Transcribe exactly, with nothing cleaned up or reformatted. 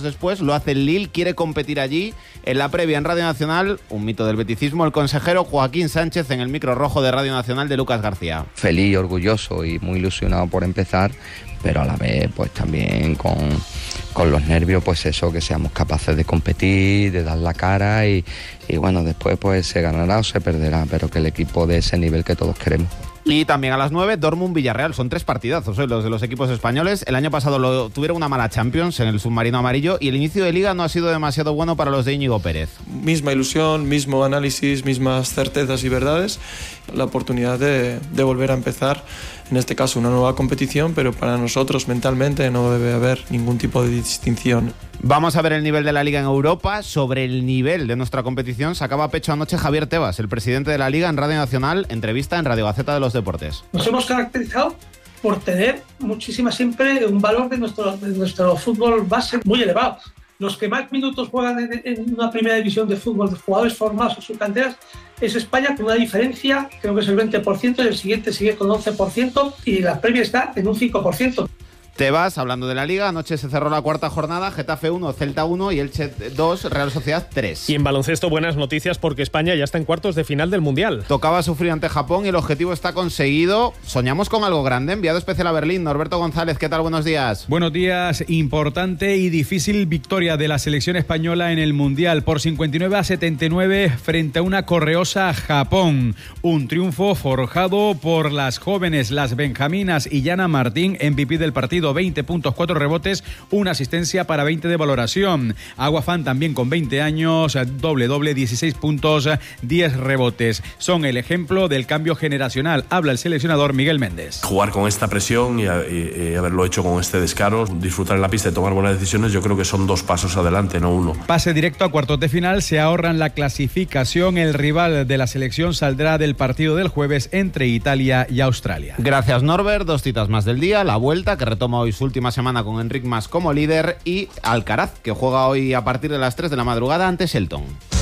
después lo hace el Lille, quiere competir allí. En la previa en Radio Nacional, un mito del beticismo, el consejero Joaquín Sánchez en el micro rojo de Radio Nacional de Lucas García. Feliz, orgulloso y muy ilusionado por empezar, pero a la vez pues también con, con los nervios, pues eso, que seamos capaces de competir, de dar la cara y, y bueno, después pues se ganará o se perderá, pero que el equipo de ese nivel que todos queremos. Y también a las nueve, Dortmund-Villarreal. Son tres partidazos hoy los de los equipos españoles. El año pasado lo, tuvieron una mala Champions en el submarino amarillo y el inicio de Liga no ha sido demasiado bueno para los de Íñigo Pérez. Misma ilusión, mismo análisis, mismas certezas y verdades. La oportunidad de, de volver a empezar, en este caso una nueva competición, pero para nosotros mentalmente no debe haber ningún tipo de distinción. Vamos a ver el nivel de la Liga en Europa. Sobre el nivel de nuestra competición sacaba pecho anoche Javier Tebas, el presidente de la Liga, en Radio Nacional, entrevista en Radio Gaceta de los Deportes. Nos hemos caracterizado por tener muchísima siempre un valor de nuestro, de nuestro fútbol base muy elevado. Los que más minutos juegan en, en una primera división de fútbol, de jugadores formados en sus canteras, es España, con una diferencia, creo que es el veinte por ciento, y el siguiente sigue con once por ciento y la previa está en un cinco por ciento. Tebas, hablando de la Liga, anoche se cerró la cuarta jornada, Getafe uno, Celta uno y Elche dos, Real Sociedad tres. Y en baloncesto, buenas noticias porque España ya está en cuartos de final del Mundial. Tocaba sufrir ante Japón y el objetivo está conseguido. Soñamos con algo grande. Enviado especial a Berlín, Norberto González, ¿qué tal? Buenos días. Buenos días. Importante y difícil victoria de la selección española en el Mundial por cincuenta y nueve a setenta y nueve frente a una correosa Japón. Un triunfo forjado por las jóvenes, las benjaminas y Yana Martín, M V P del partido. veinte puntos, cuatro rebotes, una asistencia para veinte de valoración. Aguafan también con veinte años, doble doble, dieciséis puntos, diez rebotes. Son el ejemplo del cambio generacional. Habla el seleccionador Miguel Méndez. Jugar con esta presión y, y, y haberlo hecho con este descaro, disfrutar en la pista y tomar buenas decisiones, yo creo que son dos pasos adelante, no uno. Pase directo a cuartos de final, se ahorran la clasificación. El rival de la selección saldrá del partido del jueves entre Italia y Australia. Gracias, Norbert. Dos citas más del día. La Vuelta, que retoma hoy su última semana con Enric Mas como líder, y Alcaraz, que juega hoy a partir de las tres de la madrugada ante Shelton.